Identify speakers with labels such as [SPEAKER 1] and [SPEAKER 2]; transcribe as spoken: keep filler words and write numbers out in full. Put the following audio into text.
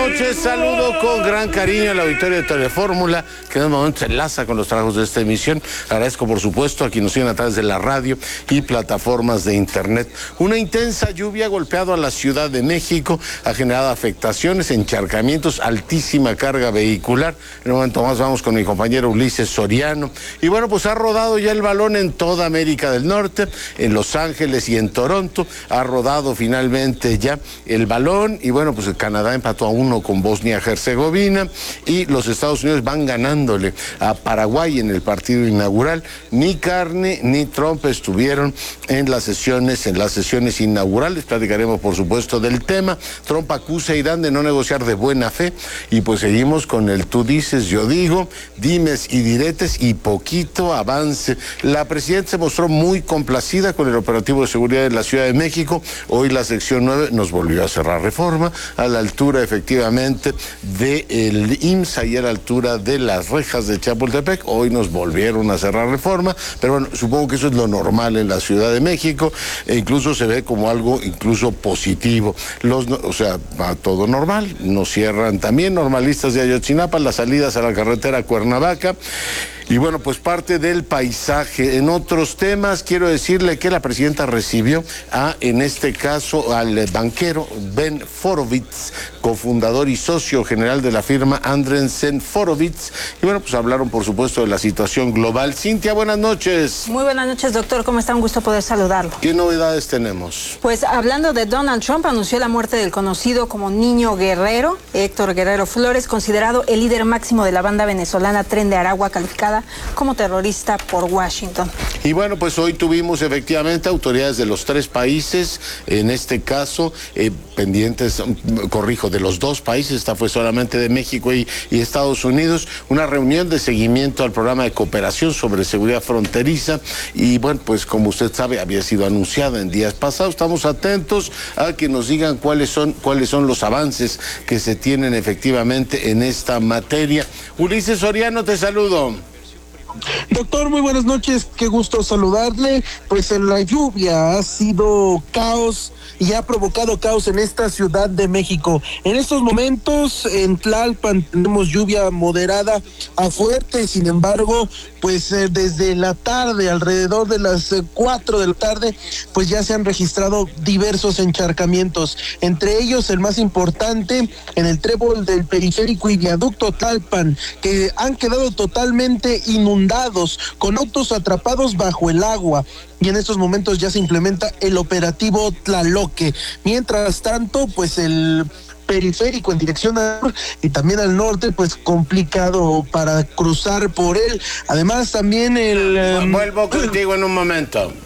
[SPEAKER 1] noches, saludo con gran cariño al auditorio de Telefórmula, que en un momento se enlaza con los trabajos de esta emisión. Agradezco, por supuesto, a quienes nos siguen a través de la radio y plataformas de internet. Una intensa lluvia ha golpeado a la Ciudad de México, ha generado afectaciones, encharcamientos, altísima carga vehicular. En un momento más vamos con mi compañero Ulises Soriano. Y bueno, pues ha rodado ya el balón en toda América del Norte, en Los Ángeles y en Toronto. Ha rodado finalmente ya el balón y bueno, pues el Canadá empató a uno con Bosnia-Herzegovina y los Estados Unidos van ganándole a Paraguay en el partido inaugural. Ni Carney ni Trump estuvieron en las sesiones, en las sesiones inaugurales. Platicaremos, por supuesto, del tema. Trump acusa a Irán de no negociar de buena fe y pues seguimos con el tú dices, yo digo, dimes y diretes y poquito avance. La presidenta se mostró muy complacida con el operativo de seguridad de la Ciudad de México. Hoy la sección nueve nos volvió a cerrar Reforma a la altura efectivamente del I M S S y a la altura de las rejas de Chapultepec. Hoy nos volvieron a cerrar Reforma, pero bueno, supongo que eso es lo normal en la Ciudad de México e incluso se ve como algo incluso positivo. Los, o sea, va todo normal, nos cierran también normalistas de Ayotzinapa las salidas a la carretera Cuernavaca. Y bueno, pues parte del paisaje. En otros temas, quiero decirle que la presidenta recibió a, en este caso, al banquero Ben Horowitz, cofundador y socio general de la firma Andreessen Horowitz. Y bueno, pues hablaron, por supuesto, de la situación global. Cintia, buenas noches.
[SPEAKER 2] Muy buenas noches, doctor. ¿Cómo está? Un gusto poder saludarlo.
[SPEAKER 1] ¿Qué novedades tenemos?
[SPEAKER 2] Pues hablando de Donald Trump, anunció la muerte del conocido como Niño Guerrero, Héctor Guerrero Flores, considerado el líder máximo de la banda venezolana Tren de Aragua, calificada como terrorista por Washington.
[SPEAKER 1] Y bueno, pues hoy tuvimos efectivamente autoridades de los tres países, en este caso eh, pendientes, corrijo, de los dos países, esta fue solamente de México y, y Estados Unidos, una reunión de seguimiento al programa de cooperación sobre seguridad fronteriza y bueno, pues como usted sabe, había sido anunciada en días pasados. Estamos atentos a que nos digan cuáles son, cuáles son los avances que se tienen efectivamente en esta materia. Ulises Soriano, te saludo.
[SPEAKER 3] Doctor, muy buenas noches, qué gusto saludarle. Pues en la lluvia ha sido caos y ha provocado caos en esta Ciudad de México. En estos momentos en Tlalpan tenemos lluvia moderada a fuerte, sin embargo, pues eh, desde la tarde, alrededor de las eh, cuatro de la tarde, pues ya se han registrado diversos encharcamientos, entre ellos el más importante en el trébol del periférico y viaducto Tlalpan, que han quedado totalmente inundados, con autos atrapados bajo el agua. Y en estos momentos ya se implementa el operativo Tlaloque. Mientras tanto, pues el periférico en dirección al sur y también al norte, pues complicado para cruzar por él. Además, también el...
[SPEAKER 1] Um... Vuelvo contigo en un momento.